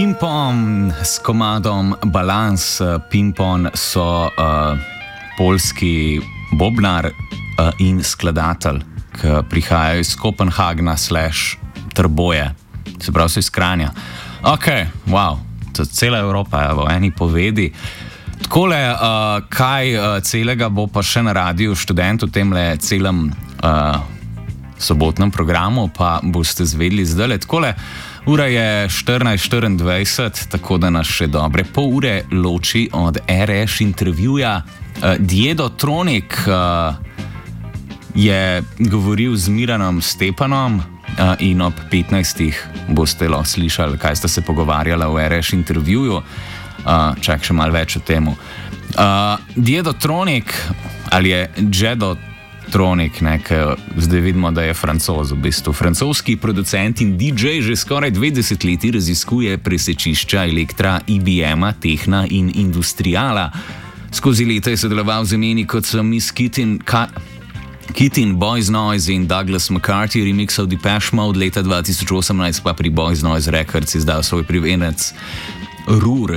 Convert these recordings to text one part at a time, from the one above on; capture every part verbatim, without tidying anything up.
Pimpon s komadom Balans. Pimpon so uh, poljski bobnar uh, in skladatelj, ki prihajajo iz Kopenhagna slash Trboje, se pravi so iz Kranja. Ok, wow, to cela Evropa je v eni povedi. Takole, uh, kaj uh, celega bo pa še na Radiu Študent v temle celem uh, sobotnem programu, pa boste zvedeli zdajle. Takole, ura je štirinajst štiriindvajset, tako da nas še dobre pol ure loči od R Š intervjuja. Uh, Diedo Tronik uh, je govoril z Miranom Stepanom uh, in ob petnajstih boste lahko slišali, kaj sta se pogovarjala v R Š intervjuju. Uh, čak še malo več o temu. Uh, Diedo Tronik, ali je Djedo Tronik, ne, zdaj vidimo, da je Francoz v bistvu. Francoski producent in D J že skoraj dve desetletji raziskuje presečišča elektra, I B M-a, tehna in industriala. Skozi leta je sodeloval z imeni kot so Miss Kittin, Ka- Kittin, Boys Noise in Douglas McCarthy, remixal Depeche Mode, leta dva tisoč osemnajst pa pri Boys Noise Records izdal svoj prvenec Rur.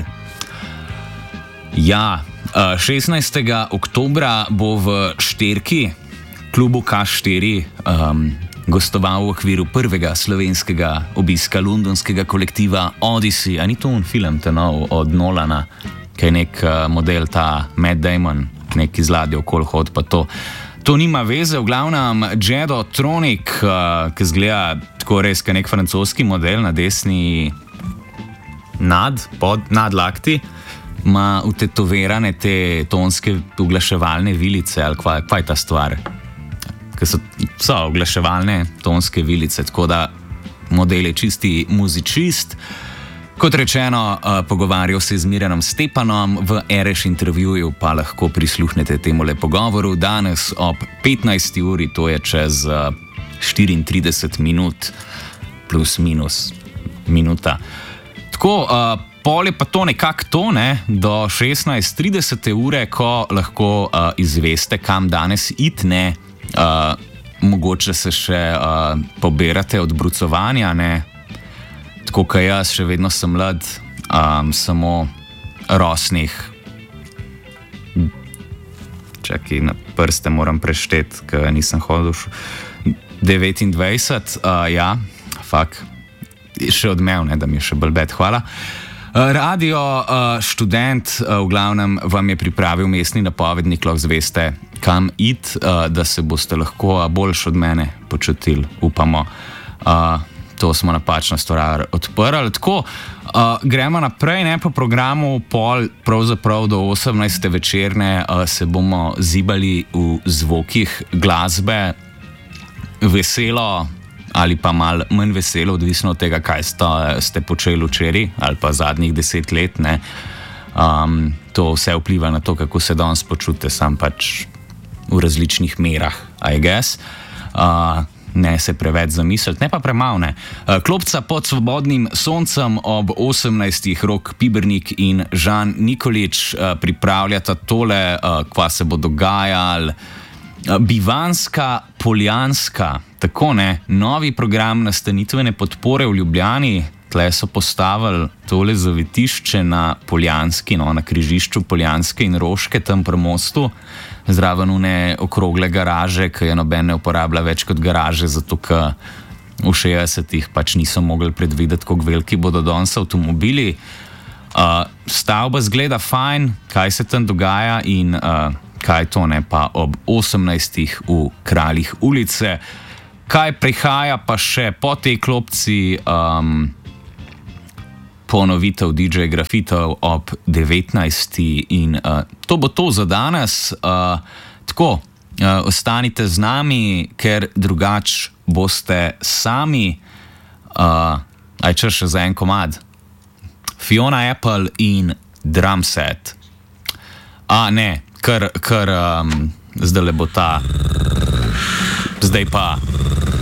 Ja, šestnajstega oktobra bo v Šterki, klubu K štiri, um, gostoval v okviru prvega slovenskega obiska londonskega kolektiva Odyssey. A ni to un film, ta nov od Nolana, ki je nek uh, model, ta Matt Damon, nek iz ladje okoli hod, pa to. To nima veze, v glavnem Djedo Tronik, uh, ki zgleda tako res, kot nek francoski model na desni nad, pod, nadlakti, ima utetovirane te tonske uglaševalne vilice, ali kva, kva je ta stvar? Ker so, so oglaševalne tonske vilice, tako da model je čisti muzičist. Kot rečeno, uh, pogovarjal se z Miranom Stepanom, v R Š intervjuju pa lahko prisluhnete temule pogovoru danes ob petnajsti uri, to je čez uh, štiriintrideset minut, plus minus minuta. Tako, uh, pol je pa to nekako to, ne, do šestnajst trideset ure, ko lahko uh, izveste, kam danes iti, ne. Uh, mogoče se še uh, pobirate od brucovanja, ne, tako kot jaz, še vedno sem mlad, um, samo rosnih, čakaj, na prste moram prešteti, ker nisem hodil, devetindvajset, uh, ja, fak, še odmev, ne, da mi je še bolj bed, hvala. Radio uh, Študent uh, v glavnem vam je pripravil mestni napovednik, lahko zveste, kam iti, uh, da se boste lahko boljš od mene počutili, upamo. Uh, to smo napačna stvar odprli. Tako, uh, gremo naprej, ne, po programu pol, pravzaprav do osemnajste večerne uh, se bomo zibali v zvokih glasbe, veselo ali pa malo manj veselo, odvisno od tega, kaj sta, ste počeli včeraj ali pa zadnjih deset let. Ne. Um, to vse vpliva na to, kako se danes počutite, sam pač v različnih merah, I guess. Uh, ne se preveč zamisliti, ne pa premalo, ne. Uh, Klopca pod svobodnim soncem ob osemnajstih, Rok Pibernik in Žan Nikolič uh, pripravljata tole, uh, kva se bo dogajalo. Bivanska Poljanska, tako ne, novi program nastanitvene podpore v Ljubljani. Tle so postavili tole zavetišče na Poljanski, no, na križišču Poljanske in Roške, tam pri mostu, zraven une okrogle garaže, ki je noben ne uporablja več kot garaže, zato ker v šestdesetih pač niso mogli predvideti, kako veliki bodo danes avtomobili. Uh, stavba zgleda fajn, kaj se tam dogaja in uh, kaj to ne, pa ob osemnajstih v Kraljih ulice. Kaj prihaja pa še po tej klopci, um, ponovitev D J Grafitov ob devetnajsti in uh, to bo to za danes. Uh, tako, uh, ostanite z nami, ker drugač boste sami. Uh, aj če še za en komad. Fiona Apple in Drumset. A ne, kar, kar um, zdaj le bo ta, zdaj pa